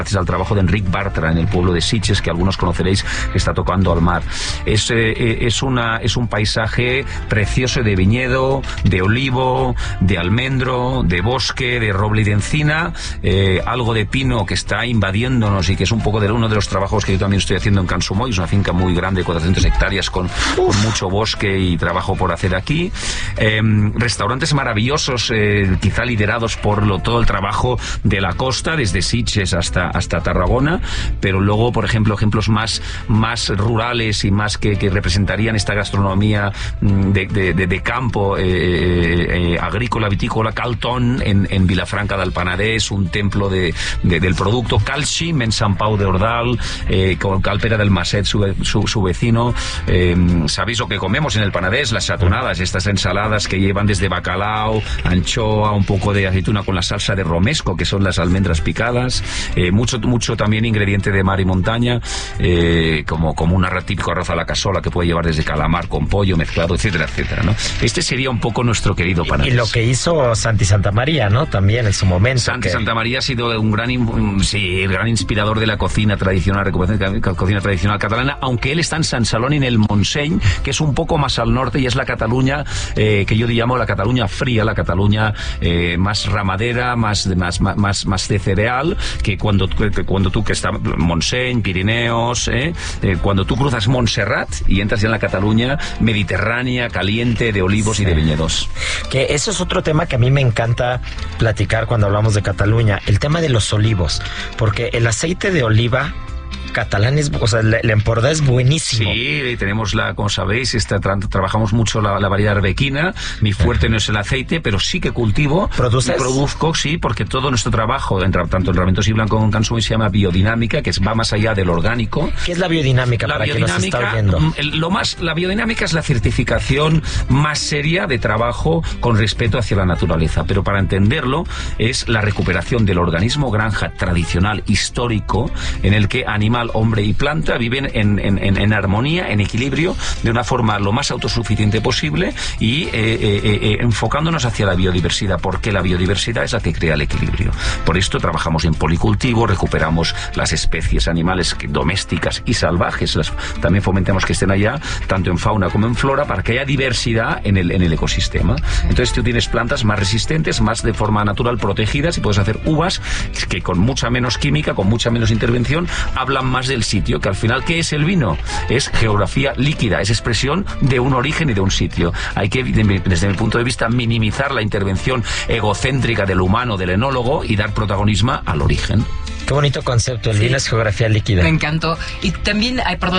gracias al trabajo de Enric Bartra en el pueblo de Sitges, que algunos conoceréis, que está tocando al mar. Es un paisaje precioso de viñedo, de olivo, de almendro, de bosque, de roble y de encina, algo de pino que está invadiéndonos y que es un poco de uno de los trabajos que yo también estoy haciendo en Cansumoy. Es una finca muy grande, 400 hectáreas con mucho bosque y trabajo por hacer aquí. Restaurantes maravillosos, quizá liderados por todo el trabajo de la costa, desde Sitges hasta Tarragona, pero luego, por ejemplo, ejemplos más rurales y más que representarían esta gastronomía de campo, agrícola, vitícola. Calton en Vilafranca del Penedès, un templo del producto. Calxim en Sant Pau de Ordal, con Calpera del Maset, su vecino. Sabéis lo que comemos en el Penedès, las chatonadas, estas ensaladas que llevan desde bacalao, anchoa, un poco de aceituna con la salsa de romesco, que son las almendras picadas, mucho también ingrediente de mar y montaña, como un típico arroz a la casola que puede llevar desde calamar con pollo mezclado, etcétera, etcétera, ¿no? Este sería un poco nuestro querido Penedès. Y lo que hizo Santi Santamaría, ¿no? También en su momento. Santi Santamaría ha sido el gran inspirador de la cocina tradicional, cocina tradicional catalana, aunque él está en Sant Celoni, en el Montseny, que es un poco más al norte, y es la Cataluña que yo llamo la Cataluña fría, la Cataluña más ramadera, más de cereal, que cuando tú, que está Montseny, Pirineos, cuando tú cruzas Montserrat y entras ya en la Cataluña mediterránea, caliente, de olivos y de viñedos. Que eso es otro tema que a mí me encanta platicar cuando hablamos de Cataluña, el tema de los olivos, porque el aceite de oliva catalán es, o sea, el Empordà es buenísimo. Sí, tenemos como sabéis, trabajamos mucho la variedad arbequina. Mi fuerte no es el aceite, pero sí que cultivo. Produzco, sí, porque todo nuestro trabajo, tanto en Raventós y Blanco como en Cansumoy, se llama biodinámica, que va más allá del orgánico. ¿Qué es la biodinámica para quien nos está oyendo? La biodinámica es la certificación más seria de trabajo con respeto hacia la naturaleza, pero para entenderlo es la recuperación del organismo granja tradicional, histórico, en el que animal, hombre y planta viven en armonía, en equilibrio, de una forma lo más autosuficiente posible y enfocándonos hacia la biodiversidad, porque la biodiversidad es la que crea el equilibrio. Por esto trabajamos en policultivo, recuperamos las especies animales domésticas y salvajes, también fomentamos que estén allá, tanto en fauna como en flora, para que haya diversidad en el ecosistema. Entonces tú tienes plantas más resistentes, más de forma natural protegidas, y puedes hacer uvas que con mucha menos química, con mucha menos intervención, hablan más del sitio, que al final, ¿qué es el vino? Es geografía líquida, es expresión de un origen y de un sitio. Hay que, desde mi punto de vista, minimizar la intervención egocéntrica del humano, del enólogo, y dar protagonismo al origen. Qué bonito concepto, el vino es geografía líquida. Me encantó. Y también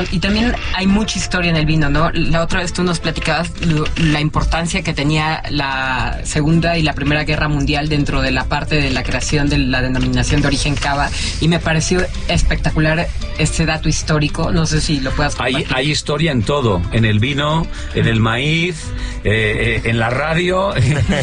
hay mucha historia en el vino, ¿no? La otra vez tú nos platicabas la importancia que tenía la Segunda y la Primera Guerra Mundial dentro de la parte de la creación de la denominación de origen cava, y me pareció espectacular este dato histórico. No sé si lo puedas compartir. Hay historia en todo, en el vino, en el maíz, en la radio,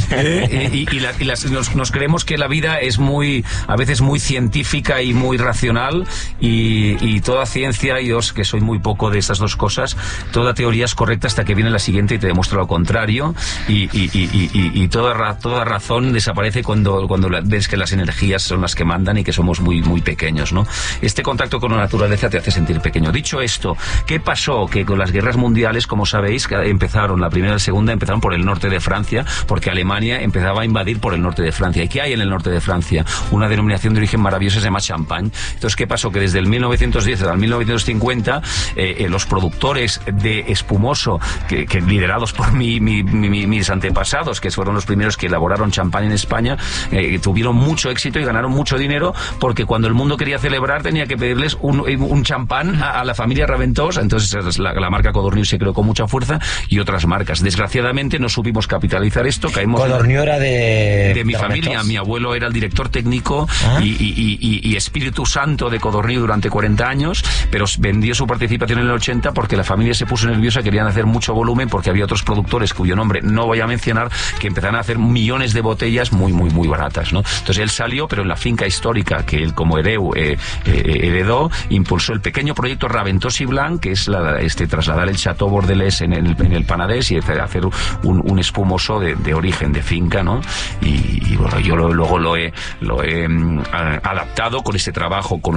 nos creemos que la vida es a veces muy científica y muy racional, y toda ciencia, yo que soy muy poco de estas dos cosas, toda teoría es correcta hasta que viene la siguiente y te demuestra lo contrario, y toda razón desaparece cuando ves que las energías son las que mandan y que somos muy, muy pequeños, ¿no? Este contacto con la naturaleza te hace sentir pequeño. Dicho esto, ¿qué pasó? Que con las guerras mundiales, como sabéis, que empezaron, la primera y la segunda empezaron por el norte de Francia, porque Alemania empezaba a invadir por el norte de Francia. ¿Y qué hay en el norte de Francia? Una denominación de origen maravillosa, se llama Champagne. Entonces, ¿qué pasó? Que desde el 1910 al 1950 los productores de espumoso, que liderados por mis antepasados, que fueron los primeros que elaboraron champán en España, tuvieron mucho éxito y ganaron mucho dinero, porque cuando el mundo quería celebrar tenía que pedirles un champán a la familia Raventós. Entonces la marca Codorniu se creó con mucha fuerza, y otras marcas. Desgraciadamente no supimos capitalizar esto. Codorniu era de mi familia. Raventós. Mi abuelo era el director técnico y espíritu santo de Codorniu durante 40 años, pero vendió su participación en el 80 porque la familia se puso nerviosa, querían hacer mucho volumen, porque había otros productores cuyo nombre no voy a mencionar, que empezaron a hacer millones de botellas muy, muy, muy baratas, ¿no? Entonces él salió, pero en la finca histórica que él como heredó, impulsó el pequeño proyecto Raventós y Blanc, que es trasladar el Chateau Bordelès en el Penedès y hacer un espumoso de origen, de finca, ¿no? Y bueno, yo luego lo he adaptado con este trabajo con